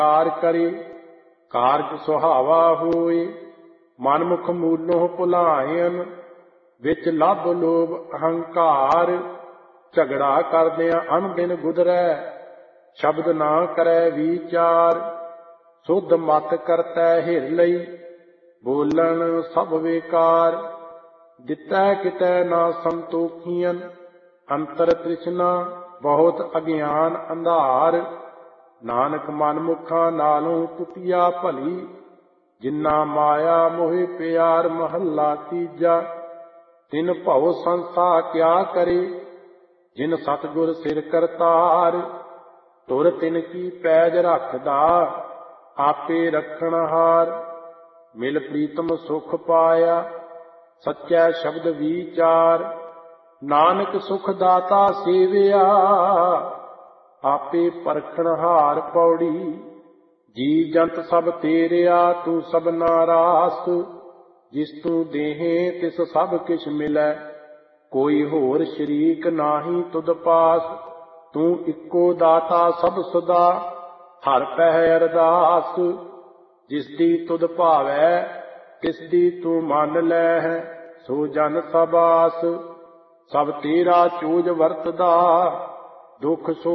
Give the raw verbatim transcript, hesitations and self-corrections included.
ਕਾਰ ਕਰੇ, ਕਾਰਜ ਸੁਹਾਵਾ ਹੋਏ। ਮਨਮੁਖ ਮੂਲੋਂ ਭੁਲਾਇਨ, ਵਿੱਚ ਲੱਭ ਲੋਭ ਅਹੰਕਾਰ। ਝਗੜਾ ਕਰਦਿਆਂ ਅਣਦਿਨ ਗੁਦਰੈ, ਸ਼ਬਦ ਨਾ ਕਰੈ ਵਿਚਾਰ। ਸੁਧ ਮਤ ਕਰਤੈ ਹਿਰ ਲਈ, ਬੋਲਣ ਸਭ ਵੇਕਾਰ। ਦਿੱਤੈ ਕਿਤੈ ਨਾ ਸੰਤੋਖੀਅਨ, ਅੰਤਰ ਤ੍ਰਿਸ਼ਨਾ ਬਹੁਤ ਅਗਿਆਨ ਅੰਧਾਰ। ਨਾਨਕ ਮਨਮੁਖਾਂ ਨਾਲੋਂ ਟੁੱਟਿਆ ਭਲੀ, ਜਿੰਨਾ ਮਾਇਆ ਮੋਹਿ ਪਿਆਰ। ਮਹੱਲਾ ਤੀਜਾ। ਤਿਨ ਭਉ ਸੰਸਾ ਕਿਆ ਕਰੇ, ਜਿਨ ਸਤਿਗੁਰ ਸਿਰ ਕਰਤਾਰ। ਤੁਰ ਤਿਨ ਕੀ ਪੈਜ ਰੱਖਦਾ, ਆਪੇ ਰੱਖਣਹਾਰ। ਮਿਲ ਪ੍ਰੀਤਮ ਸੁਖ ਪਾਇਆ, ਸੱਚੈ ਸ਼ਬਦ ਵਿਚਾਰ। ਨਾਨਕ ਸੁਖ ਦਾਤਾ ਸੇਵਿਆ, ਆਪੇ ਪਰਖਣਹਾਰ। ਪੌੜੀ। ਜੀਵ ਜੰਤ ਸਭ ਤੇਰਿਆ, ਤੂੰ ਸਭਨਾ ਰਾਸ। ਜਿਸ ਤੂੰ ਦੇਹੇ ਤਿਸ ਸਭ ਕਿਛ ਮਿਲੈ, ਕੋਈ ਹੋਰ ਸ਼ਰੀਕ ਨਾਹੀ ਤੁਧ ਪਾਸ। ਤੂੰ ਇੱਕੋ ਦਾਤਾ ਸਭ ਸਦਾ, ਹਰ ਪਹਿ ਅਰਦਾਸ। ਜਿਸ ਦੀ ਤੁਧ ਭਾਵੈ, ਤਿਸ ਦੀ ਤੂੰ ਮੰਨ ਲੈ, ਸੋ ਜਨ ਸਭ ਆਸ। ਸਭ ਤੇਰਾ ਚੋਜ ਵਰਤਦਾ, ਦੁਖ ਸੁਖ